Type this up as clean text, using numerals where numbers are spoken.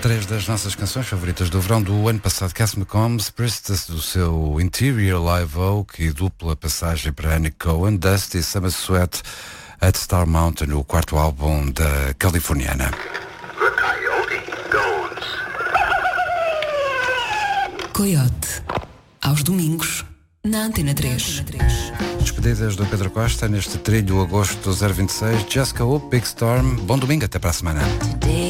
Três das nossas canções favoritas do verão do ano passado, Cass McCombs, Priestess do seu Interior Live Oak e dupla passagem para Annie Cohen, Dusty Summer Sweat at Star Mountain, o quarto álbum da californiana. Coyote, aos domingos, na Antena 3. Despedidas do Pedro Costa neste trilho agosto 026, Jessica Hope, Big Storm. Bom domingo, até para a semana.